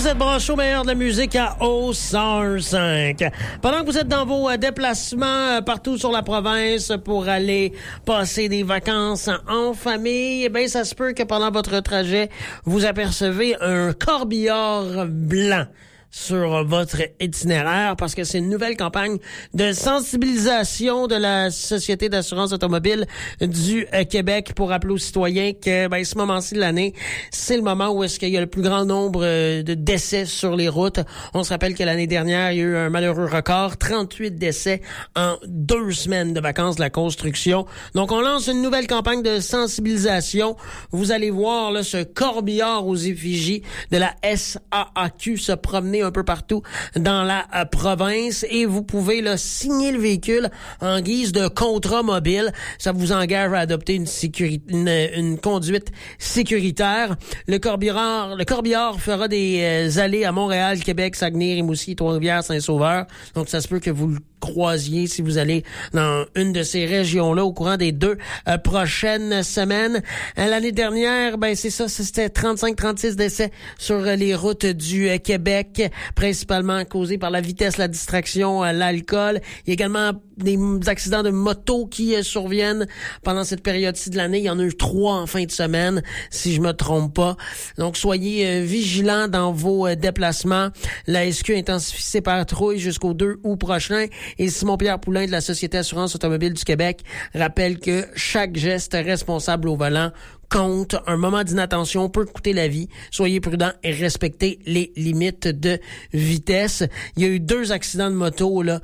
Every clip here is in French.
Vous êtes branchés au meilleur de la musique à O105. Pendant que vous êtes dans vos déplacements partout sur la province pour aller passer des vacances en famille, eh bien, ça se peut que pendant votre trajet, vous apercevez un corbillard blanc sur votre itinéraire parce que c'est une nouvelle campagne de sensibilisation de la Société d'assurance automobile du Québec pour rappeler aux citoyens que ce moment-ci de l'année, c'est le moment où est-ce qu'il y a le plus grand nombre de décès sur les routes. On se rappelle que l'année dernière, il y a eu un malheureux record, 38 décès en 2 semaines de vacances de la construction. Donc, on lance une nouvelle campagne de sensibilisation. Vous allez voir là, ce corbillard aux effigies de la SAAQ se promener un peu partout dans la province et vous pouvez là, signer le véhicule en guise de contrat mobile. Ça vous engage à adopter une conduite sécuritaire. Le corbillard fera des allées à Montréal, Québec, Saguenay, Rimouski, Trois-Rivières, Saint-Sauveur. Donc ça se peut que vous le croisiez si vous allez dans une de ces régions-là au courant des 2 prochaines semaines. L'année dernière, c'est ça, c'était 35-36 décès sur les routes du Québec, principalement causés par la vitesse, la distraction, l'alcool. Il y a également des accidents de moto qui surviennent pendant cette période-ci de l'année. Il y en a eu 3 en fin de semaine, si je me trompe pas. Donc, soyez vigilants dans vos déplacements. La SQ intensifie ses patrouilles jusqu'au 2 août prochain. Et Simon-Pierre Poulain de la Société Assurance Automobile du Québec rappelle que chaque geste responsable au volant compte. Un moment d'inattention peut coûter la vie. Soyez prudents et respectez les limites de vitesse. Il y a eu 2 accidents de moto là.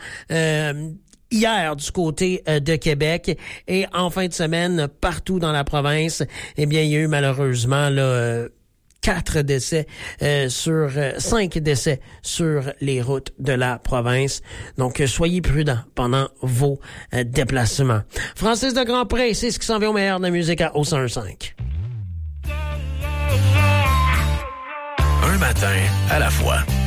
Hier du côté de Québec et en fin de semaine partout dans la province, eh bien il y a eu malheureusement là 4 décès 5 décès sur les routes de la province. Donc soyez prudents pendant vos déplacements. Francis de Grandpré, c'est ce qui s'en vient au meilleur de la musique à O105. Un matin à la fois.